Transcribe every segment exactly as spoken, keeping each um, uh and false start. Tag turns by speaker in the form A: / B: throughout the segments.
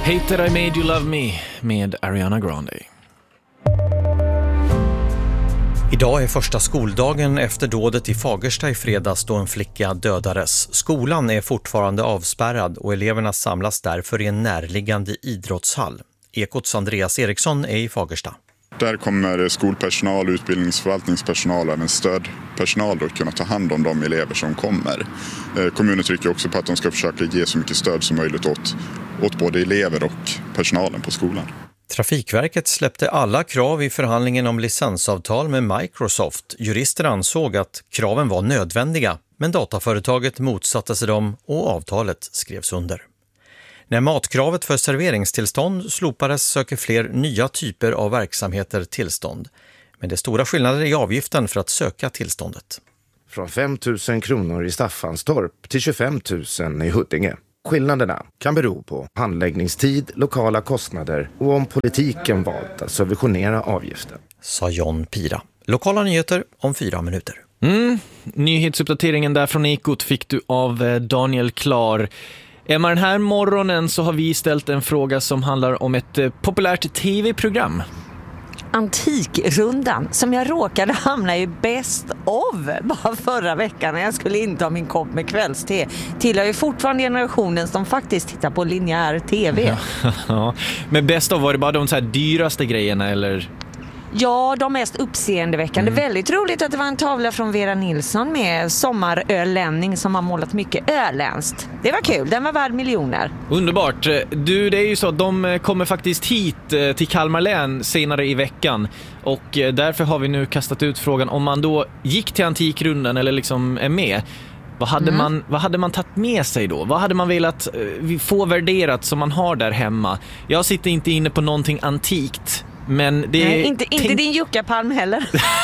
A: Hate That I Made You Love Me med Ariana Grande.
B: Idag är första skoldagen efter dådet i Fagersta i fredags då en flicka dödades. Skolan är fortfarande avspärrad och eleverna samlas därför i en närliggande idrottshall. Ekots Andreas Eriksson är i Fagersta.
C: Där kommer skolpersonal, utbildningsförvaltningspersonal och även stödpersonal att kunna ta hand om de elever som kommer. Kommunen trycker också på att de ska försöka ge så mycket stöd som möjligt åt, åt både elever och personalen på skolan.
B: Trafikverket släppte alla krav i förhandlingen om licensavtal med Microsoft. Jurister ansåg att kraven var nödvändiga, men dataföretaget motsatte sig dem och avtalet skrevs under. När matkravet för serveringstillstånd slopades söker fler nya typer av verksamheter tillstånd. Men det är stora skillnader i avgiften för att söka tillståndet.
D: Från fem tusen kronor i Staffanstorp till tjugofem tusen i Huddinge. Skillnaderna kan bero på handläggningstid, lokala kostnader och om politiken valt att subventionera avgiften.
B: Sa John Pira. Lokala nyheter om fyra minuter.
A: Mm. Nyhetsuppdateringen där från Ekot fick du av Daniel Klar. Emma, den här morgonen så har vi ställt en fråga som handlar om ett populärt tv-program.
E: Antikrundan som jag råkade hamna i best of bara förra veckan när jag skulle inta min kopp med kvällste. Tillhör ju fortfarande generationen som faktiskt tittar på linjär tv.
A: Ja, men best of, var det bara de så här dyraste grejerna eller?
E: Ja, de mest uppseendeväckande. Mm. Väldigt roligt att det var en tavla från Vera Nilsson med sommarölänning som har målat mycket ölänst. Det var kul, den var värd miljoner.
A: Underbart. Du, det är ju så att de kommer faktiskt hit till Kalmar län senare i veckan. Och därför har vi nu kastat ut frågan om man då gick till Antikrundan eller liksom är med. Vad hade, mm. man, vad hade man tagit med sig då? Vad hade man velat få värderat som man har där hemma? Jag sitter inte inne på någonting antikt. Men det
E: Nej,
A: är...
E: inte, inte din Jukkapalm heller.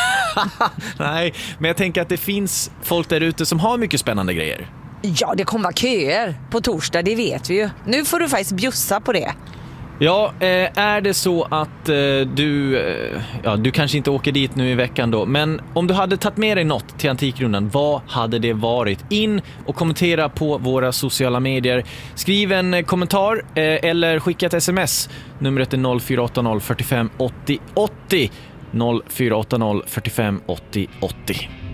A: Nej, men jag tänker att det finns folk där ute som har mycket spännande grejer.
E: Ja, det kommer vara köer på torsdag, det vet vi ju. Nu får du faktiskt bjussa på det.
A: Ja, är det så att du, ja, du kanske inte åker dit nu i veckan då, men om du hade tagit med dig något till Antikrundan, vad hade det varit? In och kommentera på våra sociala medier. Skriv en kommentar eller skicka ett sms. Numret är noll fyra åtta noll fyrtiofem åttio åttio. noll fyra åtta noll fyrtiofem åttio åttio.